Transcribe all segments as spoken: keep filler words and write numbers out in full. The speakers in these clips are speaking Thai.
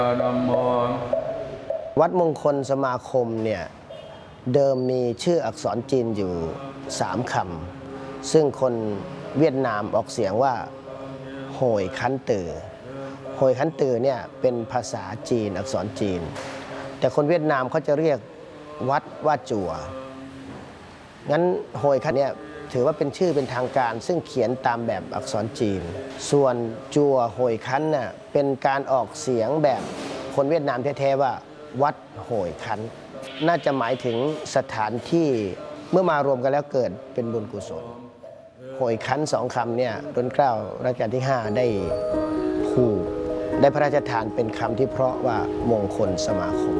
วัดมงคลสมาคมเนี่ยเดิมมีชื่ออักษรจีนอยู่สามคำซึ่งคนเวียดนามออกเสียงว่าโหยคันตือโหยคันตือเนี่ยเป็นภาษาจีนอักษรจีนแต่คนเวียดนามเขาจะเรียกวัดว่าจั่วงั้นโหยคันเนี่ยถือว่าเป็นชื่อเป็นทางการซึ่งเขียนตามแบบอักษรจีนส่วนจั่วโหยคันน่ะเป็นการออกเสียงแบบคนเวียดนามแท้ๆว่าวัดโหยคันน่าจะหมายถึงสถานที่เมื่อมารวมกันแล้วเกิดเป็นบุญกุศลโหยคันสองคำเนี่ยรัชกาลรัชกาลที่ห้าได้คู่ได้พระราชทานเป็นคำที่เพราะว่ามงคลสมาคม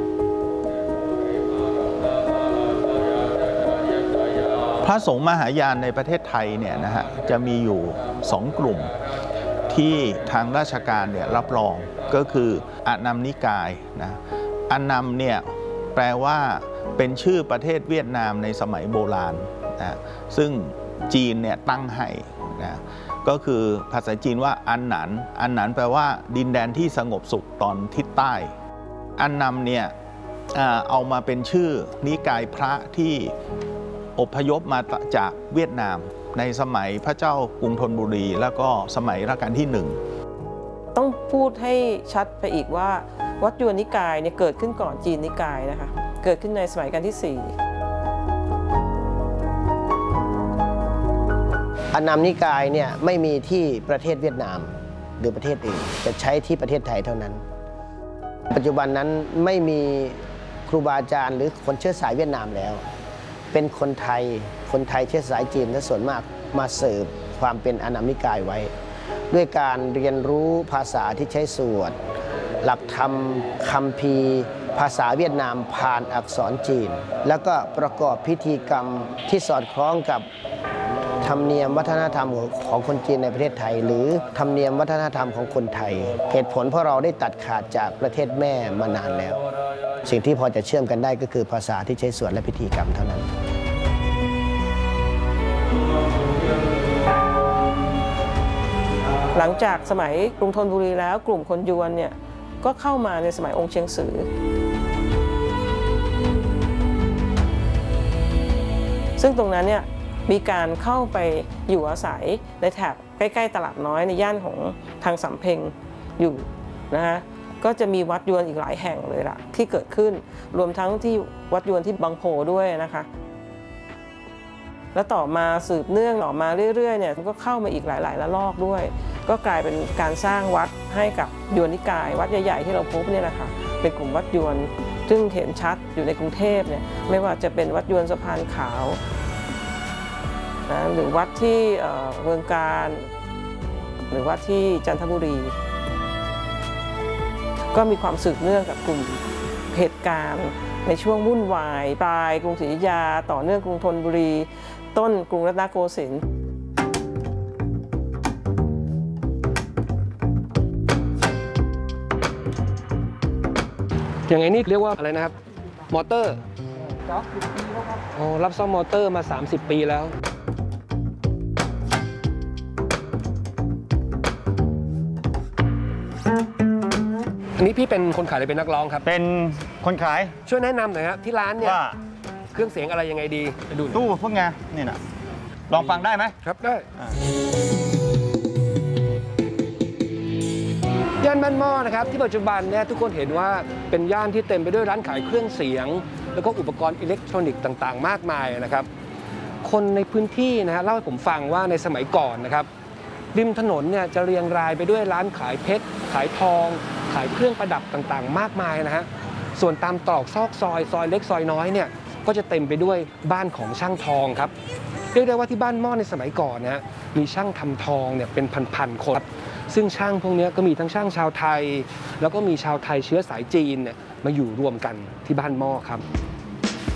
พระสงฆ์มหายานในประเทศไทยเนี่ยนะฮะจะมีอยู่สองกลุ่มที่ทางราชการเนี่ยรับรองก็คืออานัมนิกายนะอานัมเนี่ยแปลว่าเป็นชื่อประเทศเวียดนามในสมัยโบราณนะซึ่งจีนเนี่ยตั้งให้นะก็คือภาษาจีนว่าอันหนันอันหนันแปลว่าดินแดนที่สงบสุขตอนทิศใต้อานัมเนี่ยเอามาเป็นชื่อนิกายพระที่อพยพมาจากเวียดนามในสมัยพระเจ้ากรุงธนบุรีแล้วก็สมัยรัชกาลที่หนึ่งต้องพูดให้ชัดไปอีกว่าวัดยวนนิกายเนี่ยเกิดขึ้นก่อนจีนนิกายนะคะเกิดขึ้นในสมัยรัชกาลที่สี่อานัมนิกายเนี่ยไม่มีที่ประเทศเวียดนามหรือประเทศอื่นจะใช้ที่ประเทศไทยเท่านั้นปัจจุบันนั้นไม่มีครูบาอาจารย์หรือคนเชื้อสายเวียดนามแล้วเป็นคนไทยคนไทยเชื้อสายจีนและส่วนมากมาเสิร์ฟความเป็นอานัมนิกายไว้ด้วยการเรียนรู้ภาษาที่ใช้สวดหลักธรรมคัมภีร์ภาษาเวียดนามผ่านอักษรจีนแล้วก็ประกอบพิธีกรรมที่สอดคล้องกับธรรมเนียมวัฒนธรรมของคนจีนในประเทศไทยหรือธรรมเนียมวัฒนธรรมของคนไทยเหตุผลเพราะเราได้ตัดขาดจากประเทศแม่มานานแล้วสิ่งที่พอจะเชื่อมกันได้ก็คือภาษาที่ใช้สวดและพิธีกรรมเท่านั้นหลังจากสมัยกรุงธนบุรีแล้วกลุ่มคนยวนเนี่ยก็เข้ามาในสมัยองค์เชียงสือซึ่งตรงนั้นเนี่ยมีการเข้าไปอยู่อาศัยในแถบใกล้ๆตลาดน้อยในย่านของทางสำเพ็งอยู่นะฮะก็จะมีวัดยวนอีกหลายแห่งเลยล่ะที่เกิดขึ้นรวมทั้งที่วัดยวนที่บางโพด้วยนะคะแล้วต่อมาสืบเนื่องต่อมาเรื่อยๆเนี่ยก็เข้ามาอีกหลายๆระลอกด้วยก็กลายเป็นการสร้างวัดให้กับยวนนิกายวัดใหญ่ๆที่เราพบเนี่ยนะคะเป็นกลุ่มวัดยวนซึ่งเห็นชัดอยู่ในกรุงเทพเนี่ยไม่ว่าจะเป็นวัดยวนสะพานขาวนะหรือวัดที่เมืองการหรือวัดที่จันทบุรีก็มีความสืบเนื่องกับกลุ่มเหตุการณ์ในช่วงวุ่นวายปลายกรุงศรีอยุธยาต่อเนื่องกรุงธนบุรีต้นกรุงรัตนโกสินทร์อย่างไงนี่เรียกว่าอะไรนะครับมอเตอร์อ๋อรับซ่อมมอเตอร์มาสามสิบปีแล้วอันนี้พี่เป็นคนขายหรือเป็นนักร้องครับเป็นคนขายช่วยแนะนำหน่อยครับที่ร้านเนี่ยเครื่องเสียงอะไรยังไงดีไปดูตู้พวกไงนี่นะลองฟังได้ไหมครับได้ย่านบ้านหม้อนะครับที่ปัจจุบันเนี่ยทุกคนเห็นว่าเป็นย่านที่เต็มไปด้วยร้านขายเครื่องเสียงแล้วก็อุปกรณ์อิเล็กทรอนิกส์ต่างๆมากมายนะครับคนในพื้นที่นะฮะเล่าให้ผมฟังว่าในสมัยก่อนนะครับริมถนนเนี่ยจะเรียงรายไปด้วยร้านขายเพชรขายทองขายเครื่องประดับต่างๆมากมายนะฮะส่วนตามตรอกซอกซอยซอยเล็กซอยน้อยเนี่ยก็จะเต็มไปด้วยบ้านของช่างทองครับเรียกได้ว่าที่บ้านหม้อในสมัยก่อนนะฮะมีช่างทำทองเนี่ยเป็นพันๆคนซึ่งช่างพวกนี้ก็มีทั้งช่างชาวไทยแล้วก็มีชาวไทยเชื้อสายจีนเนี่ยมาอยู่รวมกันที่บ้านหม้อครับ